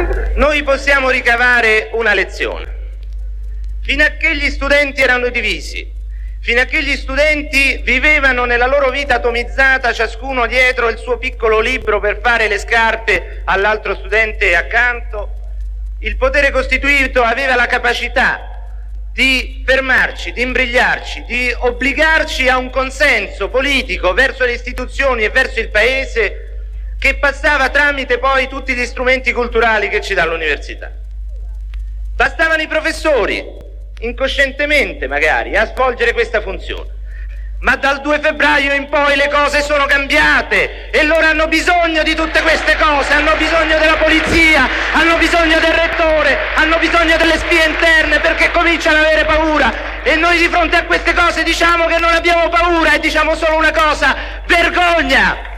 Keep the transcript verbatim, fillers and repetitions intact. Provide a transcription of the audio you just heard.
noi possiamo ricavare una lezione. Fino a che gli studenti erano divisi, fino a che gli studenti vivevano nella loro vita atomizzata, ciascuno dietro il suo piccolo libro per fare le scarpe all'altro studente accanto, il potere costituito aveva la capacità di fermarci, di imbrigliarci, di obbligarci a un consenso politico verso le istituzioni e verso il paese che passava tramite poi tutti gli strumenti culturali che ci dà l'università. Bastavano i professori, incoscientemente magari, a svolgere questa funzione. Ma dal due febbraio in poi le cose sono cambiate e loro hanno bisogno di tutte queste cose, hanno bisogno della polizia, hanno bisogno del rettore, hanno bisogno delle spie interne, perché cominciano ad avere paura. E noi di fronte a queste cose diciamo che non abbiamo paura e diciamo solo una cosa: vergogna!